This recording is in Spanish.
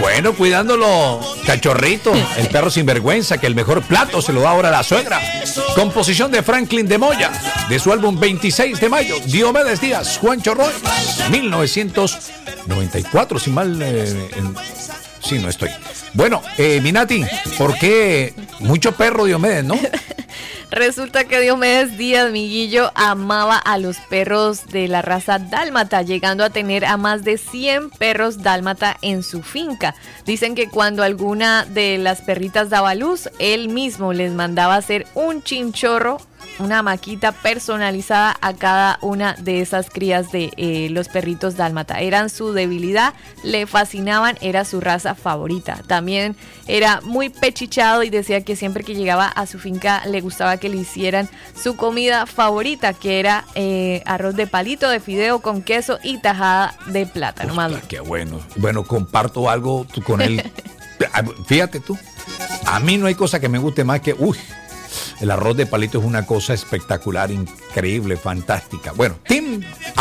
Bueno, cuidándolo, cachorrito, el perro sinvergüenza, que el mejor plato se lo da ahora a la suegra. Composición de Franklin de Moya, de su álbum 26 de mayo, Diomedes Díaz, Juancho Roy, 1994, sin mal... Sí, no estoy. Bueno, Minati, ¿por qué mucho perro Diomedes, no? Resulta que Diomedes Díaz Miguillo amaba a los perros de la raza dálmata, llegando a tener a más de 100 perros dálmata en su finca. Dicen que cuando alguna de las perritas daba luz, él mismo les mandaba hacer un chinchorro, una maquita personalizada a cada una de esas crías de los perritos dálmata. Eran su debilidad, le fascinaban, era su raza favorita. También era muy pechichado y decía que siempre que llegaba a su finca le gustaba que le hicieran su comida favorita, que era arroz de palito de fideo con queso y tajada de plátano. Hostia, qué bueno. Bueno, comparto algo con él. Fíjate tú, a mí no hay cosa que me guste más que... el arroz de palito es una cosa espectacular, increíble, fantástica. Bueno, Tim